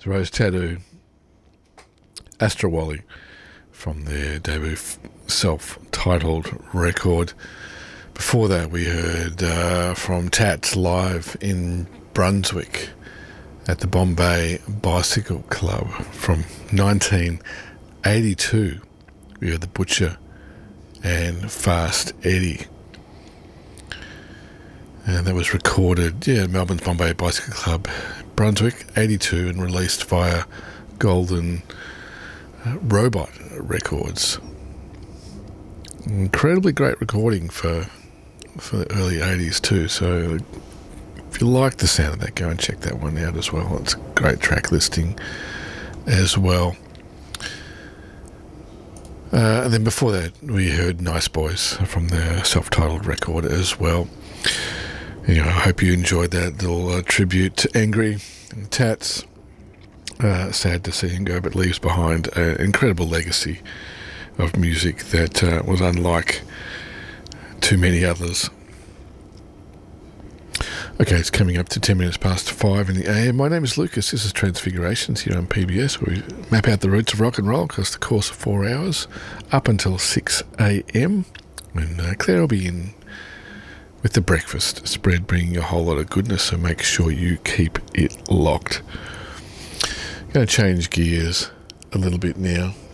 Rose Tattoo, Astra Wally, from their debut self-titled record. Before that, we heard from Tats live in Brunswick at the Bombay Bicycle Club from 1982. We heard The Butcher and Fast Eddie. And that was recorded, Melbourne's Bombay Bicycle Club, Brunswick, 82, and released via Golden Robot Records. Incredibly great recording for the early 80s too, so if you like the sound of that, go and check that one out as well. It's a great track listing as well. And then before that, we heard Nice Boys from their self-titled record as well. I hope you enjoyed that little tribute to Angry and Tats. Sad to see him go, but leaves behind an incredible legacy of music that was unlike too many others. Okay, it's coming up to 10 minutes past 5 in the AM. My name is Lucas. This is Transfigurations here on PBS, where we map out the roots of rock and roll across the course of 4 hours, up until 6 AM. And Claire will be in with the breakfast spread, bringing a whole lot of goodness, so make sure you keep it locked. Going to change gears a little bit now.